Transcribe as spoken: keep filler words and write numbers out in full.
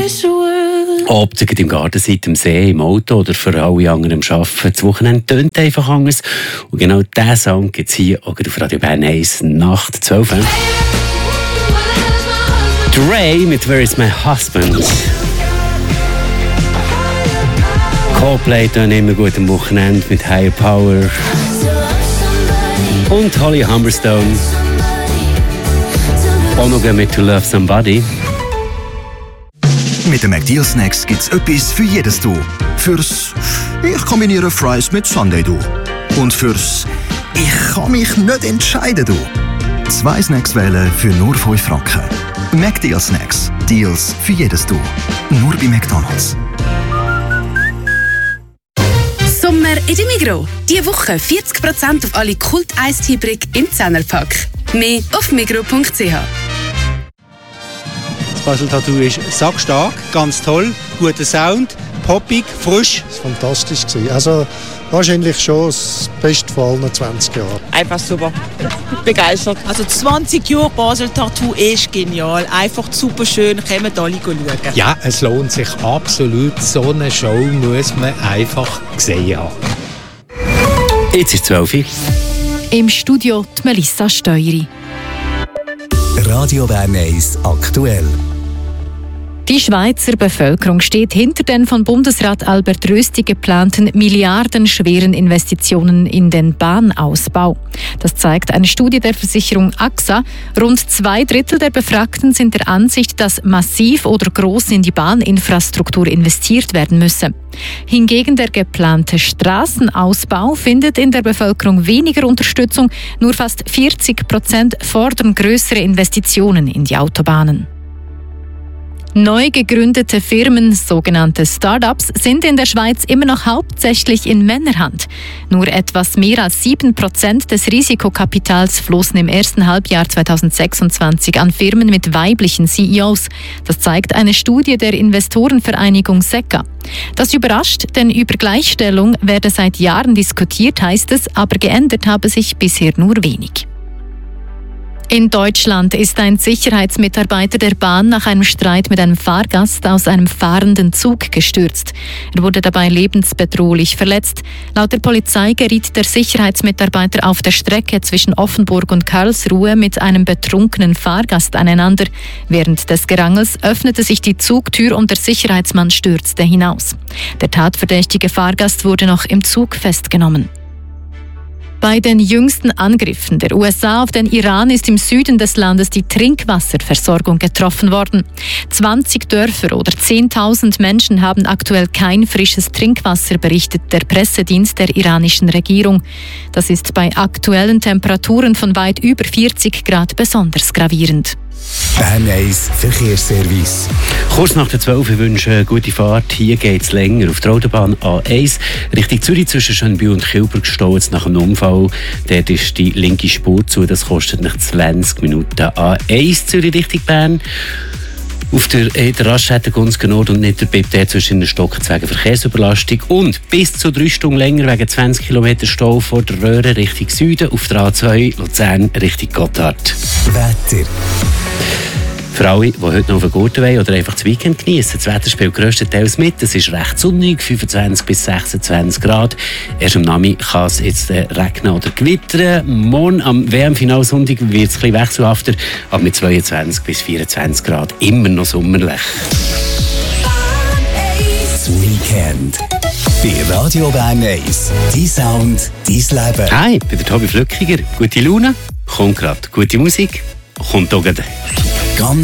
Ob ihr im Garten seid, im See, im Auto oder für alle anderen am Arbeiten, das Wochenende tönt einfach anders. Und genau diesen Song gibt es hier auch auf Radio Bern eins nach zwölf. Dre mit Where is my husband? Coldplay dann immer gut am Wochenende mit Higher Power. Und Holly Humberstone. Auch noch mit To Love Somebody. Mit den McDeal Snacks gibt's etwas für jedes Du. Fürs Ich kombiniere Fries mit Sundae Du. Und fürs Ich kann mich nicht entscheiden Du. Zwei Snacks wählen für nur fünf Franken. McDeal Snacks. Deals für jedes Du. Nur bei McDonald's. Sommer in der Migros. Diese Woche vierzig Prozent auf alle Kult-Eistee-Brick im Zehnerpack. Mehr auf migros punkt c h. Das Basel-Tattoo ist sackstark, ganz toll, guter Sound, poppig, frisch. Das war fantastisch. Also wahrscheinlich schon das Beste von allen zwanzig Jahren. Einfach super, begeistert. Also zwanzig Jahre Basel-Tattoo ist genial, einfach super schön, kommen alle schauen. Ja, es lohnt sich absolut, so eine Show muss man einfach gesehen haben. Jetzt ist zwölf Uhr. Im Studio die Melissa Steueri. Radio Bern eins aktuell. Die Schweizer Bevölkerung steht hinter den von Bundesrat Albert Rösti geplanten milliardenschweren Investitionen in den Bahnausbau. Das zeigt eine Studie der Versicherung A X A. Rund zwei Drittel der Befragten sind der Ansicht, dass massiv oder groß in die Bahninfrastruktur investiert werden müsse. Hingegen der geplante Straßenausbau findet in der Bevölkerung weniger Unterstützung. Nur fast vierzig Prozent fordern größere Investitionen in die Autobahnen. Neu gegründete Firmen, sogenannte Start-ups, sind in der Schweiz immer noch hauptsächlich in Männerhand. Nur etwas mehr als sieben Prozent des Risikokapitals flossen im ersten Halbjahr zweitausendsechsundzwanzig an Firmen mit weiblichen C E Os. Das zeigt eine Studie der Investorenvereinigung S E C A. Das überrascht, denn über Gleichstellung werde seit Jahren diskutiert, heißt es, aber geändert habe sich bisher nur wenig. In Deutschland ist ein Sicherheitsmitarbeiter der Bahn nach einem Streit mit einem Fahrgast aus einem fahrenden Zug gestürzt. Er wurde dabei lebensbedrohlich verletzt. Laut der Polizei geriet der Sicherheitsmitarbeiter auf der Strecke zwischen Offenburg und Karlsruhe mit einem betrunkenen Fahrgast aneinander. Während des Gerangels öffnete sich die Zugtür und der Sicherheitsmann stürzte hinaus. Der tatverdächtige Fahrgast wurde noch im Zug festgenommen. Bei den jüngsten Angriffen der U S A auf den Iran ist im Süden des Landes die Trinkwasserversorgung getroffen worden. zwanzig Dörfer oder zehntausend Menschen haben aktuell kein frisches Trinkwasser, berichtet der Pressedienst der iranischen Regierung. Das ist bei aktuellen Temperaturen von weit über vierzig Grad besonders gravierend. Bern eins Verkehrsservice. Kurz nach der zwölf Uhr wünsche eine gute Fahrt. Hier geht es länger auf der Autobahn A eins. Richtung Zürich zwischen Schönbühl und Kilburg steht nach einem Unfall. Dort ist die linke Spur zu. Das kostet nach zwanzig Minuten. A eins Zürich Richtung Bern. Auf der, äh, der Raststätte Gunzgen Nord und Niederbipp zwischen den Stocken wegen Verkehrsüberlastung und bis zu drei Stunden länger wegen zwanzig Kilometer Stau vor der Röhre Richtung Süden auf der A zwei Luzern Richtung Gotthard. Wetter. Für alle, die heute noch auf den Gurten wollen oder einfach das Weekend genießen, das Wetter spielt grösstenteils mit. Es ist recht sonnig, fünfundzwanzig bis sechsundzwanzig Grad. Erst am Nachmittag kann es jetzt äh, regnen oder gewittern. Morgen am W M-Finalsonntag wird es etwas wechselhafter, aber mit zweiundzwanzig bis vierundzwanzig Grad immer noch sommerlich. Das Weekend. Bei Radio Bern eins. Dein Sound, dein Leben. Hi, ich bin der Tobi Flückiger. Gute Laune, kommt gerade. Gute Musik, kommt auch gerade.